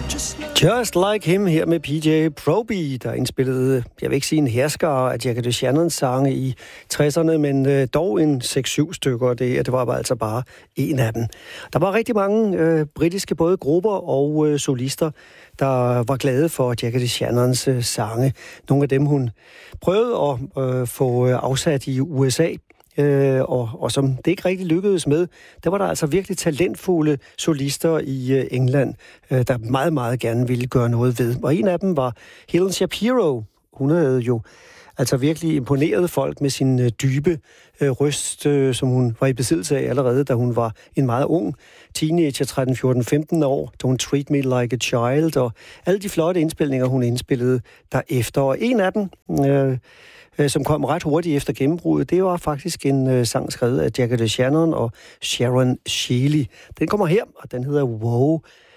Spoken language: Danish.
Just Like Him her med PJ Proby, der indspillede, jeg vil ikke sige en hersker af Jackie DeShannons sange i 60'erne, men dog en 6-7 stykker, det var altså bare en af dem. Der var rigtig mange britiske både grupper og solister, der var glade for Jackie DeShannons sange. Nogle af dem, hun prøvede at få afsat i USA, og som det ikke rigtig lykkedes med, der var der altså virkelig talentfulde solister i England, der meget, meget gerne ville gøre noget ved. Og en af dem var Helen Shapiro. Hun havde jo altså virkelig imponeret folk med sin dybe røst, som hun var i besiddelse af allerede, da hun var en meget ung teenager, 13, 14, 15 år. Don't Treat Me Like a Child, og alle de flotte indspilninger, hun indspillede derefter. Og en af dem, som kom ret hurtigt efter gennembruddet, det var faktisk en sang skrevet af Jackie DeShannon og Sharon Shealy. Den kommer her, og den hedder Wow.